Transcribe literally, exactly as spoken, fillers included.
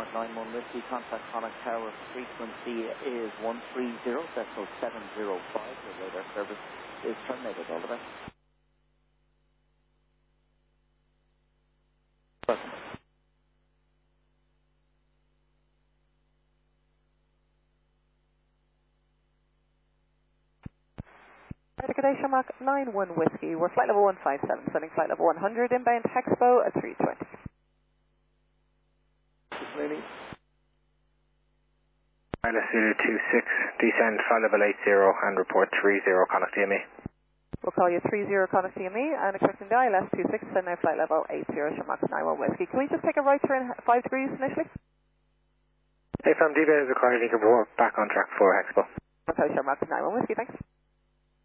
Shamrock nine one Whiskey, contact Connacht Tower, frequency is one three zero, decimal seven zero five, your radar service is terminated, all the best. Welcome. Good day, Shamrock nine one Whiskey, we're flight level one five seven, sending flight level one hundred, inbound Hexpo at three twenty. Really? Pilot Zulu two six, descend flight level eight zero and report three zero, Connacht D M E. We'll call you three zero Connacht D M E and expecting the I L S two six, send now flight level eight zero, Shamrock nine one Whiskey. Can we just take a right turn five degrees initially? Hey, from D B is required, you can report back on track for Hexpo. Okay, Shamrock nine one Whiskey, thanks.